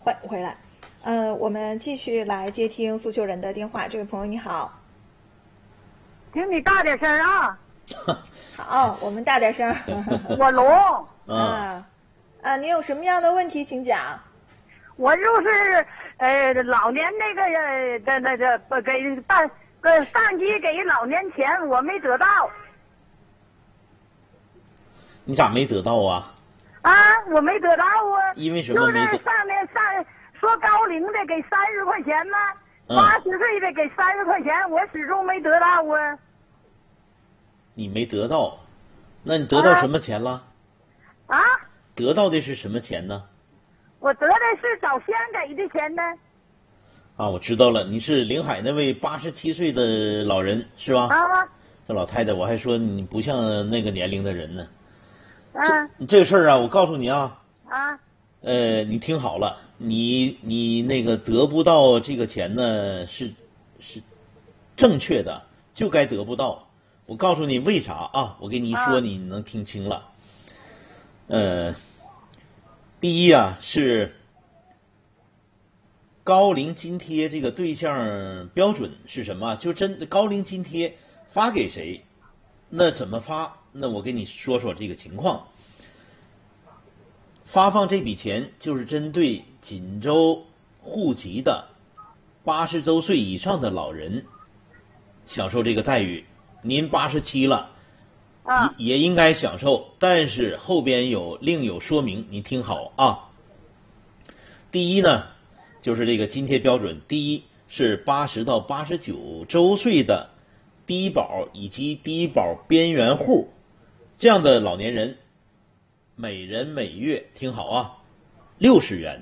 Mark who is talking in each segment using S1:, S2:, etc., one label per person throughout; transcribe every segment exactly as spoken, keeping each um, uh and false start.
S1: 回回来，呃，我们继续来接听苏秀人的电话。这位朋友你好，
S2: 请你大点声啊！
S1: 好，我们大点声。
S2: 我聋。
S1: 啊啊，您有什么样的问题，请讲。
S2: 我就是呃老年那个呃的那个不给办呃上级给老年钱我没得到。
S3: 你咋没得到啊？
S2: 啊，我没得到啊。
S3: 因为什么没得？
S2: 就是上面上说高龄的给三十块钱吗？八十岁的给三十块钱，我始终没得到啊。
S3: 你没得到，那你得到什么钱了？
S2: 啊？
S3: 得到的是什么钱呢？
S2: 我得的是早先给的钱呢。
S3: 啊，我知道了，你是临海那位八十七岁的老人是吧？
S2: 啊。
S3: 这老太太，我还说你不像那个年龄的人呢。
S2: 啊。
S3: 这这个事儿啊，我告诉你啊。
S2: 啊。
S3: 呃，你听好了，你你那个得不到这个钱呢，是是正确的，就该得不到。我告诉你为啥啊？我给你一说，你能听清了。呃，第一啊是高龄津贴这个对象标准是什么？就真高龄津贴发给谁？那怎么发？那我给你说说这个情况。发放这笔钱就是针对锦州户籍的八十周岁以上的老人享受这个待遇。您八十七了，
S2: 啊，
S3: 也也应该享受，但是后边有另有说明，你听好啊。第一呢，就是这个津贴标准，第一是八十到八十九周岁的低保以及低保边缘户这样的老年人。每人每月听好啊，六十元。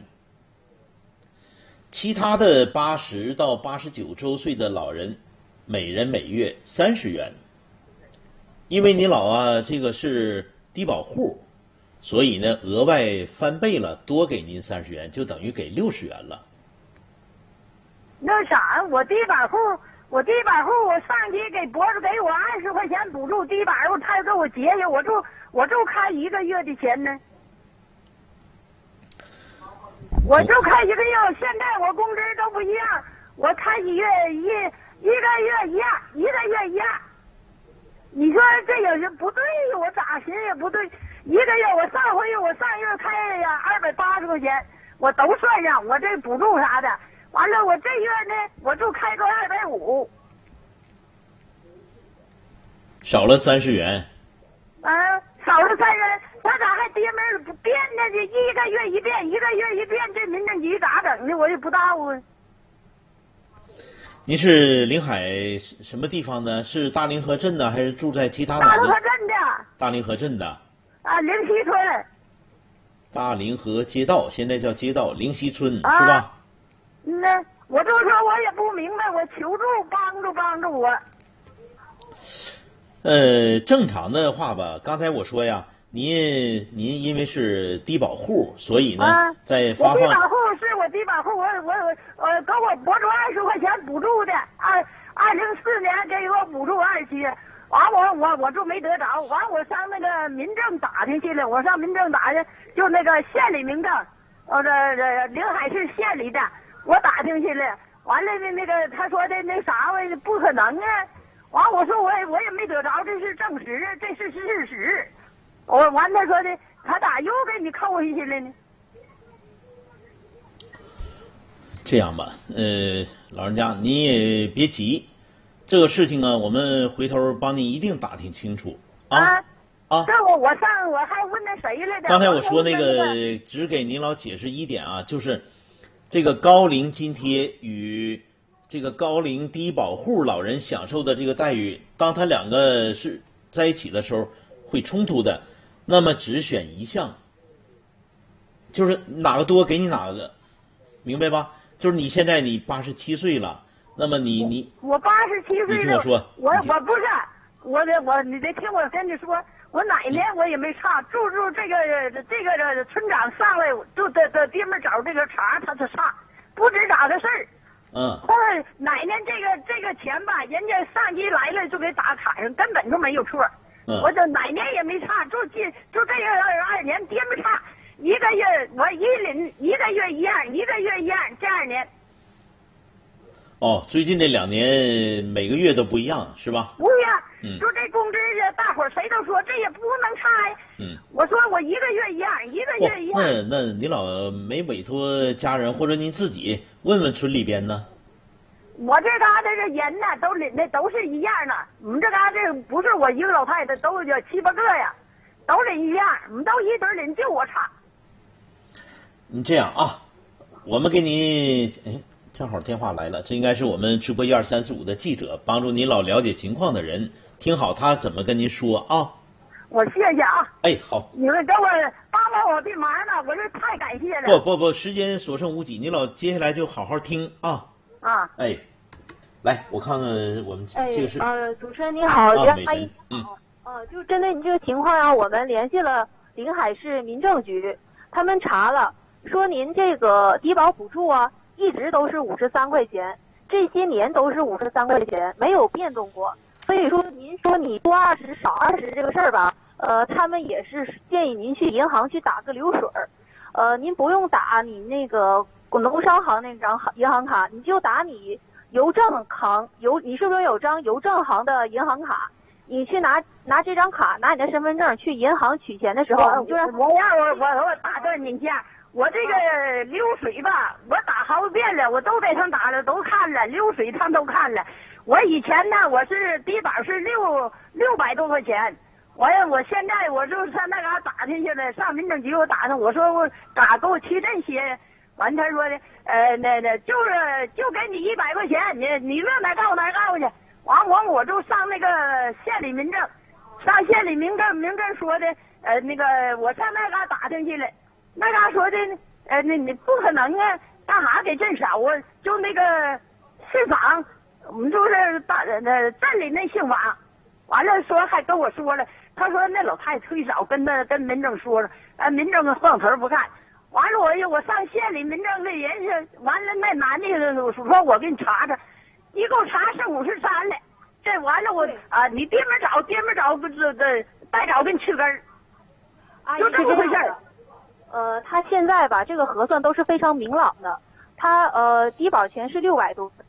S3: 其他的八十到八十九周岁的老人，每人每月三十元。因为你老啊，这个是低保户，所以呢，额外翻倍了，多给您三十元，就等于给六十元了。
S2: 那啥，我低保户，我低保户，我上级给博士给我二十块钱补助，低保户他给我节约，我就。我就开一个月的钱呢，我就开一个月。现在我工资都不一样，我开一月一一个月一样，一个月一样。你说这有些不对，我咋寻也不对。一个月我上回我上月开呀二百八十块钱，我都算上，我这补助啥的。完了，我这月呢，我就开个二百五，
S3: 少了三十元。
S2: 啊。少了三人，他咋还爹门不变呢？这一个月一变，一个月一变，这民政局咋整的？我也不知道啊。
S3: 您是临海什么地方的？是大凌河镇的，还是住在其他哪个？
S2: 大凌河镇的。
S3: 大凌河镇的。
S2: 啊，灵溪村。
S3: 大凌河街道，现在叫街道，灵溪村、啊、是吧？
S2: 嗯呢，我就说我也不明白，我求助帮助帮助我。
S3: 呃，正常的话吧，刚才我说呀，您您因为是低保户，所以呢，
S2: 啊、
S3: 在发放。
S2: 我低保户是我低保户，我我我呃给我拨出二十块钱补助的，二二零四年给我补助二期，完我我我就没得着，完我上那个民政打听去了，我上民政打听，就那个县里民政，呃这这临海市县里的，我打听去了，完了那那个他说的那啥玩意不可能啊。完，我说我也我也没得着，这是证实，这是事实。我完他说的，他咋又给你扣回去了呢？
S3: 这样吧，呃，老人家你也别急，这个事情啊，我们回头帮你一定打听清楚啊啊！
S2: 啊这我我上我还问那谁来着？
S3: 刚才我说那个，只给您老解释一点啊，就是这个高龄津贴与。这个高龄低保户老人享受的这个待遇，当他两个是在一起的时候会冲突的，那么只选一项，就是哪个多给你哪个，明白吧？就是你现在你八十七岁了，那么你你
S2: 我八十七岁了，
S3: 你听我说，
S2: 我我不是我得我你得听我跟你说，我哪年我也没差，住住这个这个村长上来就在在爹们找这个茬，他就差，不知咋个事儿。
S3: 嗯，
S2: 后来哪年这个这个钱吧，人家上级来了就给打卡上，根本就没有错。
S3: 嗯，
S2: 我这哪年也没差，就进就这个二年跌没差。 一个月我一领一个月一样，一个月一样，这样的。
S3: 哦，最近这两年每个月都不一样，是吧？
S2: 不一样。
S3: 嗯。
S2: 就这工资，大伙儿谁都说这也不能差呀。
S3: 嗯。
S2: 我说我一个月一样，一个月一样。
S3: 那那您老没委托家人或者您自己问问村里边呢？
S2: 我这嘎达这人呢，都领的都是一样的。我们这嘎这不是我一个老太太，都有七八个呀，都领一样。我们都一堆领，就我差。
S3: 你这样啊，我们给你，哎，正好电话来了，这应该是我们直播一二三四五的记者，帮助您老了解情况的人，听好他怎么跟您说啊。
S2: 我谢谢啊。
S3: 哎，好。
S2: 你们给我帮帮我的忙呢，我这太感谢了。
S3: 不不不，时间所剩无几，你老接下来就好好听啊。
S2: 啊。
S3: 哎，来，我看看我们这个是。
S4: 哎、呃，主持人你好，
S3: 袁
S4: 阿姨
S3: 嗯。
S4: 呃，就针对你这个情况啊，我们联系了临海市民政局，他们查了。说您这个低保补助啊，一直都是五十三块钱，这些年都是五十三块钱，没有变动过。所以说，您说你多二十少二十这个事儿吧，呃，他们也是建议您去银行去打个流水儿，呃，您不用打你那个农商行那张银行卡，你就打你邮政行邮，你是不是有张邮政行的银行卡？你去拿拿这张卡，拿你的身份证去银行取钱的时候，你就让
S2: 我让我我我打断您一下。我这个流水吧，我打好几遍了，我都给他们打了，都看了流水，他们都看了。我以前呢，我是低保是六六百多块钱，完了我现在我就上那嘎打听去了，上民政局我打听，我说我嘎给我去这些，完他说的，呃，那那就是就给你一百块钱，你你乐哪告哪告去。完完我就上那个县里民政，上县里民政民政说的，呃，那个我上那嘎打听去了。那嘎说的，呃，那你不可能啊，干啥给镇少啊？就那个信访，我们就是大呃镇里那信访，完了说还跟我说了，他说那老太太忒少，跟那跟民政说了，呃，民政晃头不干。完了我我上县里民政的人是，完了那男的我说我给你查查，一给我查剩五十三了，这完了我啊，你爹们找爹们找不这这再找给你吃根儿，就这么回事儿。
S4: 呃，他现在吧，这个核算都是非常明朗的。他呃，低保钱是六百多，